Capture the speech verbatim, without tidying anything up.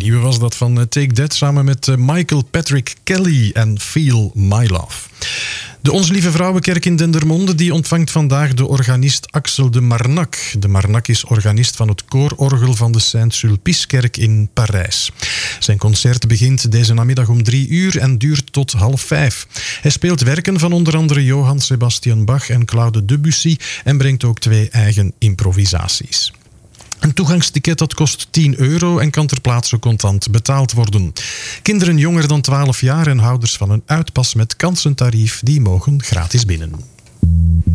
nieuwe was dat van Take That samen met Michael Patrick Kelly en Feel My Love. De Onze Lieve Vrouwenkerk in Dendermonde die ontvangt vandaag de organist Axel de Marnac. De Marnac is organist van het koororgel van de Saint-Sulpice-kerk in Parijs. Zijn concert begint deze namiddag om drie uur en duurt tot half vijf. Hij speelt werken van onder andere Johann Sebastian Bach en Claude Debussy en brengt ook twee eigen improvisaties. Een toegangsticket dat kost tien euro en kan ter plaatse contant betaald worden. Kinderen jonger dan twaalf jaar en houders van een uitpas met kansentarief die mogen gratis binnen.